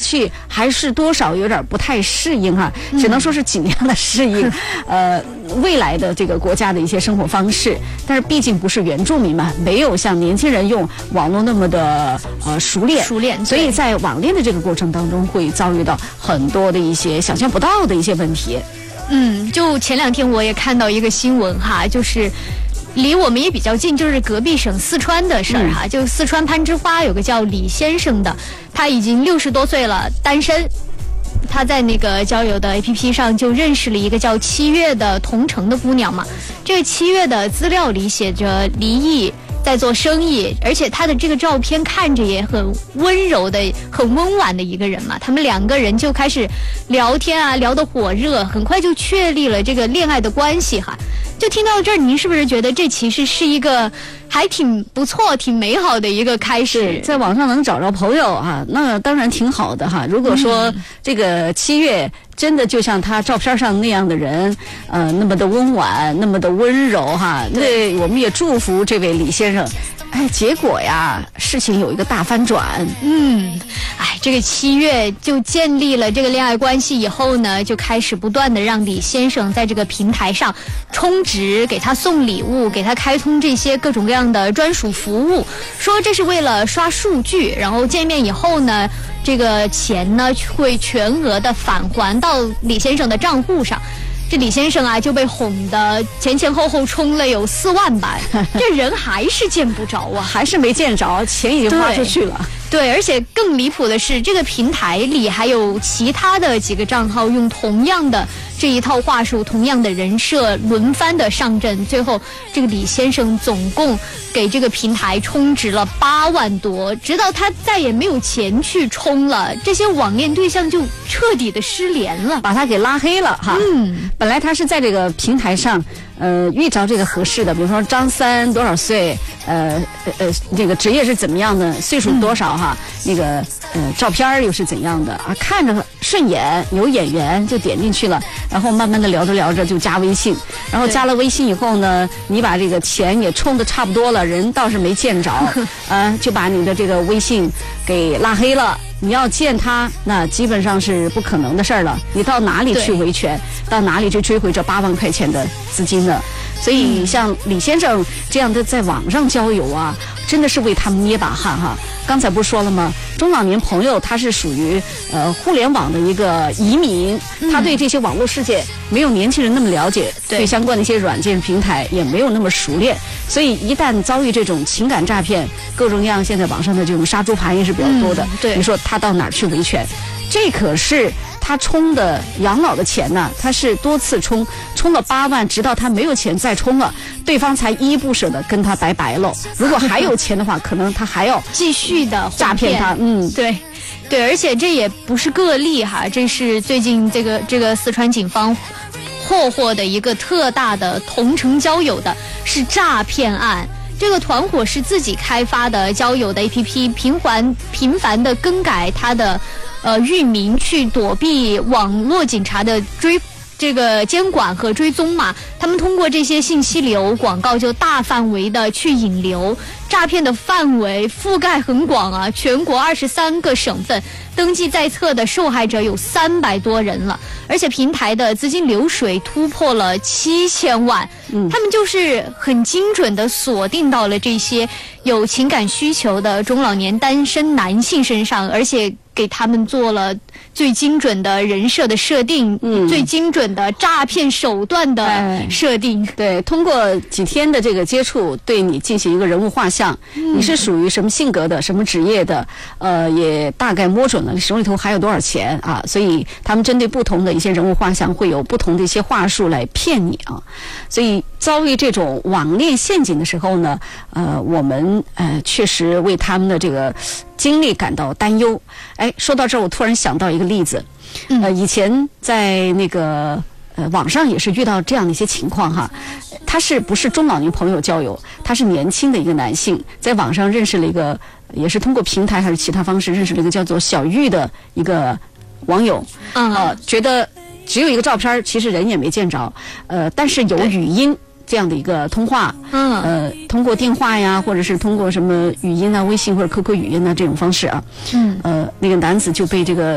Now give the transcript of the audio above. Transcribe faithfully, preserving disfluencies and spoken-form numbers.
去还是多少有点不太适应哈，只能说是尽量的适应，呃，未来的这个国家的一些生活方式。但是毕竟不是原住民嘛，没有像年轻人用网络那么的呃熟练， 熟练， 所以在网恋的这个过程当中，会遭遇到很多的一些想象不到的一些问题。 嗯，就前两天我也看到一个新闻哈，就是离我们也比较近，就是隔壁省四川的事儿哈、嗯。就四川攀枝花有个叫李先生的，他已经六十多岁了，单身。他在那个交友的 A P P 上就认识了一个叫七月的同城的姑娘嘛。这个七月的资料里写着离异，在做生意，而且他的这个照片看着也很温柔的、很温婉的一个人嘛。他们两个人就开始聊天啊，聊得火热，很快就确立了这个恋爱的关系哈。就听到这儿，您是不是觉得这其实是一个还挺不错、挺美好的一个开始？ 在网上能找着朋友啊，那当然挺好的哈。如果说这个七月真的就像他照片上那样的人，呃，那么的温婉，那么的温柔哈，那我们也祝福这位李先生。哎，结果呀，事情有一个大翻转。 嗯，哎，这个七月就建立了这个恋爱关系以后呢，就开始不断的让李先生在这个平台上充值，给他送礼物，给他开通这些各种各样的专属服务，说这是为了刷数据，然后见面以后呢，这个钱呢会全额的返还到李先生的账户上。这李先生啊就被哄得前前后后充了有四万吧，这人还是见不着啊， 还是没见着，钱已经花出去了。 对，而且更离谱的是，这个平台里还有其他的几个账号用同样的这一套话术、同样的人设轮番的上阵，最后这个李先生总共给这个平台充值了八万多，直到他再也没有钱去充了，这些网恋对象就彻底的失联了， 把他给拉黑了哈。嗯，本来他是在这个平台上。呃，遇着这个合适的，比如说张三多少岁，呃呃，这个职业是怎么样的，岁数多少哈，嗯、那个呃照片又是怎样的啊？看着顺眼，有眼缘就点进去了，然后慢慢的聊着聊着就加微信，然后加了微信以后呢，你把这个钱也充的差不多了，人倒是没见着，啊，就把你的这个微信给拉黑了。你要见他，那基本上是不可能的事儿了。你到哪里去维权？到哪里去追回这八万块钱的资金呢？所以，像李先生这样的在网上交友啊，真的是为他们捏把汗哈。刚才不是说了吗？中老年朋友他是属于呃互联网的一个移民，他对这些网络世界没有年轻人那么了解，对相关的一些软件平台也没有那么熟练，所以一旦遭遇这种情感诈骗，各种各样现在网上的这种杀猪盘也是比较多的。 嗯、对， 你说他到哪儿去维权？这可是他充的养老的钱呢，他是多次充，充了八万，直到他没有钱再充了，对方才依依不舍的跟他拜拜喽。如果还有钱的话，可能他还要继续的诈骗他。嗯， 对。对，而且这也不是个例哈，这是最近这个这个四川警方破获的一个特大的同城交友的是诈骗案。这个团伙是自己开发的交友的 A P P， 频繁频繁的更改它的呃域名，去躲避网络警察的追这个监管和追踪嘛。他们通过这些信息流广告就大范围的去引流，诈骗的范围覆盖很广啊，全国二十三个省份登记在册的受害者有三百多人了，而且平台的资金流水突破了七千万。嗯，他们就是很精准的锁定到了这些有情感需求的中老年单身男性身上，而且给他们做了最精准的人设的设定，嗯，最精准的诈骗手段的设定。 哎、对，通过几天的这个接触，对你进行一个人物画像，嗯、你是属于什么性格的，什么职业的，呃，也大概摸准了你手里头还有多少钱啊，所以他们针对不同的一些人物画像，会有不同的一些话术来骗你啊。所以遭遇这种网恋陷阱的时候呢，呃，我们呃确实为他们的这个经历感到担忧。哎，说到这儿，我突然想到一个例子，呃，以前在那个呃网上也是遇到这样的一些情况哈，他是不是中老年朋友交友？他是年轻的一个男性，在网上认识了一个，也是通过平台还是其他方式认识了一个叫做小玉的一个网友， 嗯、 呃，觉得只有一个照片，其实人也没见着，呃，但是有语音这样的一个通话， 嗯， 呃，通过电话呀，或者是通过什么语音啊、微信或者 Q Q 语音啊这种方式啊， 嗯， 呃，那个男子就被这个